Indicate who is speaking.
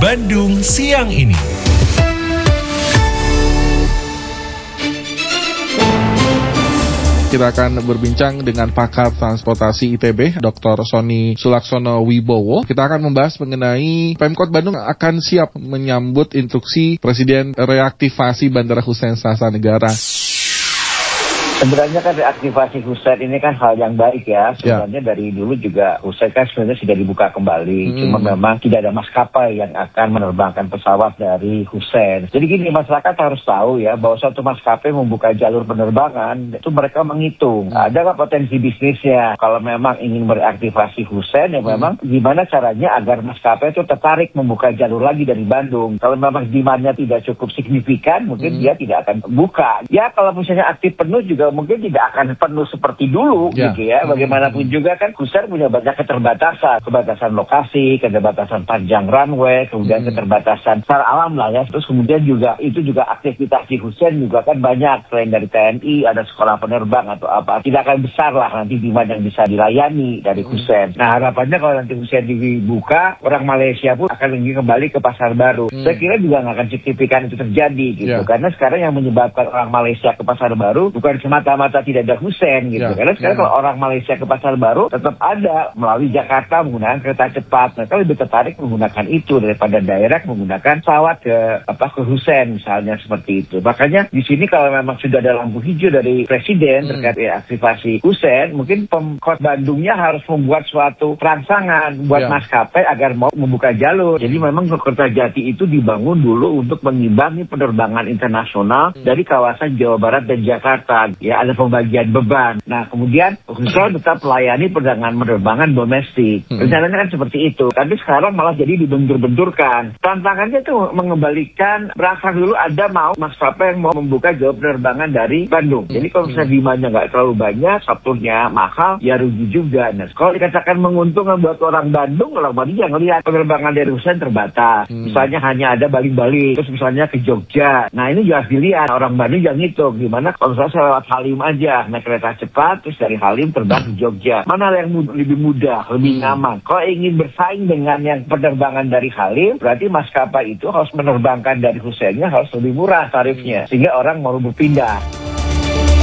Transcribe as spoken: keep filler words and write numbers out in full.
Speaker 1: Bandung siang ini.
Speaker 2: Kita akan berbincang dengan pakar transportasi I T B, Doktor Sony Sulaksono Wibowo. Kita akan membahas mengenai Pemkot Bandung akan siap menyambut instruksi Presiden reaktivasi Bandara Hussein Sastra-Negara.
Speaker 3: Sebenarnya kan reaktivasi Hussein ini kan hal yang baik ya. Sebenarnya ya. Dari dulu juga Hussein kan sebenarnya sudah dibuka kembali. Hmm. Cuma memang tidak ada maskapai yang akan menerbangkan pesawat dari Hussein. Jadi gini, masyarakat harus tahu ya bahwa suatu maskapai membuka jalur penerbangan itu mereka menghitung. Hmm. Ada nggak potensi bisnisnya? Kalau memang ingin mereaktivasi Hussein ya memang hmm. gimana caranya agar maskapai itu tertarik membuka jalur lagi dari Bandung. Kalau memang demand-nya tidak cukup signifikan mungkin hmm. dia tidak akan buka. Ya kalau misalnya aktif penuh juga mungkin tidak akan penuh seperti dulu ya. Gitu ya. Bagaimanapun juga kan Hussein punya banyak keterbatasan, keterbatasan lokasi, keterbatasan panjang runway, kemudian hmm. keterbatasan secara alam lah ya. Terus kemudian juga itu juga aktivitas di Hussein juga kan banyak, selain dari T N I ada sekolah penerbang atau apa, tidak akan besar lah nanti demand yang bisa dilayani dari Hussein. Nah harapannya kalau nanti Hussein dibuka, orang Malaysia pun akan ingin kembali ke pasar baru. Hmm. Saya kira juga nggak akan signifikan itu terjadi gitu, ya. Karena sekarang yang menyebabkan orang Malaysia ke pasar baru bukan cuma mata-mata tidak ada Hussein gitu. Ya, Karena sekarang ya. Kalau orang Malaysia ke pasar baru tetap ada melalui Jakarta menggunakan kereta cepat. Mereka lebih tertarik menggunakan itu daripada direct menggunakan pesawat ke apa ke Hussein misalnya seperti itu. Makanya di sini kalau memang sudah ada lampu hijau dari Presiden hmm. terkait reaktivasi Hussein, mungkin Pemkot Bandungnya harus membuat suatu rangsangan buat ya. maskapai agar mau membuka jalur. Jadi memang Kertajati itu dibangun dulu untuk mengimbangi penerbangan internasional hmm. dari kawasan Jawa Barat dan Jakarta. Ya, ada pembagian beban. Nah, kemudian Hussein tetap melayani perdagangan penerbangan domestik. Hmm. Rencananya kan seperti itu. Tapi sekarang malah jadi dibentur-benturkan. Tantangannya tuh mengembalikan, berasal dulu ada mau maskapai yang mau membuka jalur penerbangan dari Bandung. Jadi kalau misalnya demandnya nggak terlalu banyak, Sabtunya mahal, ya rugi juga. Nah, kalau dikatakan menguntungkan buat orang Bandung, orang Bandung yang lihat penerbangan dari Hussein terbatas. Hmm. Misalnya hanya ada balik-balik, terus misalnya ke Jogja. Nah, ini juga dilihat orang Bandung yang ngitung. Gimana kalau misalnya saya lewat Halim aja, naik kereta cepat, terus dari Halim terbang ke Jogja. Mana yang mud- lebih mudah, lebih hmm. nyaman. Kalau ingin bersaing dengan yang penerbangan dari Halim, berarti maskapai itu harus menerbangkan dari Husseinnya harus lebih murah tarifnya. Sehingga orang mau berpindah.